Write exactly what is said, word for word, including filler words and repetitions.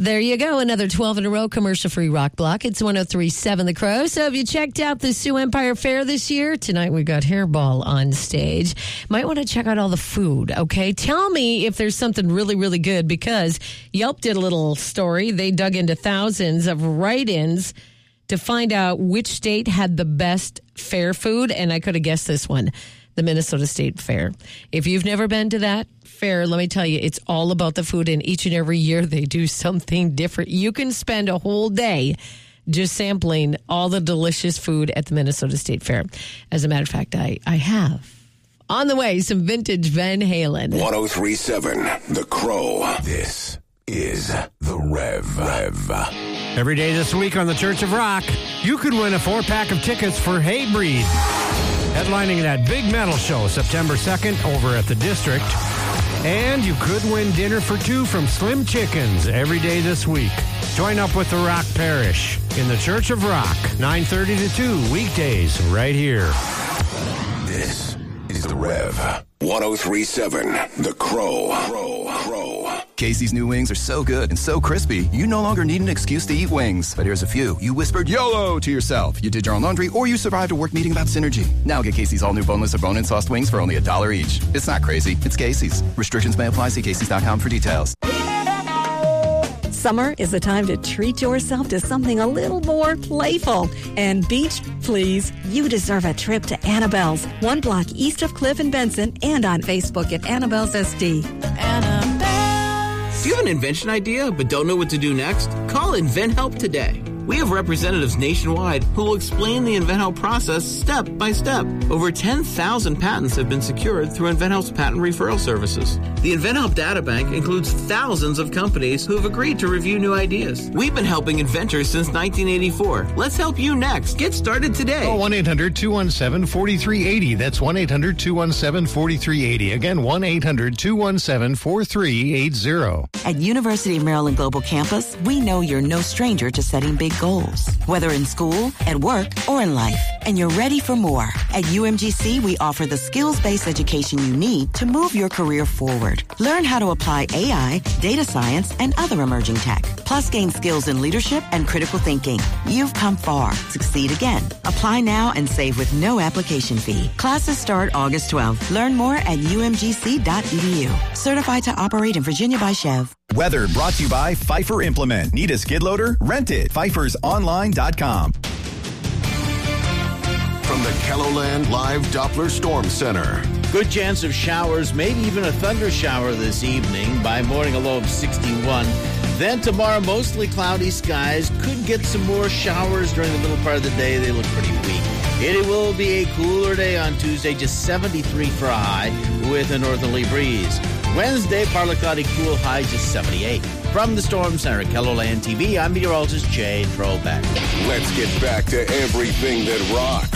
There you go. Another twelve in a row commercial-free rock block. It's one oh three point seven The Crow. So have you checked out the Sioux Empire Fair this year? Tonight we got Hairball on stage. Might want to check out all the food, okay? Tell me if there's something really, really good, because Yelp did a little story. They dug into thousands of write-ins to find out which state had the best fair food, and I could have guessed this one, the Minnesota State Fair. If you've never been to that fair, let me tell you, it's all about the food, and each and every year they do something different. You can spend a whole day just sampling all the delicious food at the Minnesota State Fair. As a matter of fact, I, I have. On the way, some vintage Van Halen. one oh three point seven The Crow. This is The Rev. Rev. Every day this week on the Church of Rock, you could win a four-pack of tickets for Haybreed, headlining that big metal show September second over at the District. And you could win dinner for two from Slim Chickens every day this week. Join up with the Rock Parish in the Church of Rock, nine thirty to two, weekdays, right here. This is The Rev. one oh three point seven The Crow. Crow. Crow. Casey's new wings are so good and so crispy, you no longer need an excuse to eat wings. But here's a few. You whispered YOLO to yourself. You did your own laundry, or you survived a work meeting about synergy. Now get Casey's all new boneless or bone-in sauced wings for only a dollar each. It's not crazy. It's Casey's. Restrictions may apply. See Casey's dot com for details. Summer is the time to treat yourself to something a little more playful. And beach, please, you deserve a trip to Annabelle's, one block east of Cliff and Benson, and on Facebook at Annabelle's S D. Annabelle's. Do you have an invention idea but don't know what to do next? Call InventHelp today. We have representatives nationwide who will explain the InventHelp process step by step. Over ten thousand patents have been secured through InventHelp's patent referral services. The InventHelp data bank includes thousands of companies who have agreed to review new ideas. We've been helping inventors since nineteen eighty-four. Let's help you next. Get started today. Call one eight hundred two one seven four three eight zero. That's one eight hundred two one seven four three eight zero. Again, one eight hundred two one seven four three eight zero. At University of Maryland Global Campus, we know you're no stranger to setting big goals, whether in school, at work, or in life. And you're ready for more. At U M G C, we offer the skills-based education you need to move your career forward. Learn how to apply A I, data science, and other emerging tech. Plus, gain skills in leadership and critical thinking. You've come far. Succeed again. Apply now and save with no application fee. Classes start August twelfth. Learn more at U M G C dot E D U. Certified to operate in Virginia by Chev. Weather brought to you by Pfeiffer Implement. Need a skid loader? Rent it. Pfeiffer's online dot com. From the KELOLAND Live Doppler Storm Center. Good chance of showers, maybe even a thunder shower this evening. By morning, a low of sixty-one. Then tomorrow, mostly cloudy skies. Could get some more showers during the middle part of the day. They look pretty weak. It will be a cooler day on Tuesday, just seventy-three for a high with a northerly breeze. Wednesday, partly cloudy, cool, high just seventy-eight. From the Storm Center at KELOLAND T V, I'm meteorologist Jay Trobeck. Let's get back to everything that rocks.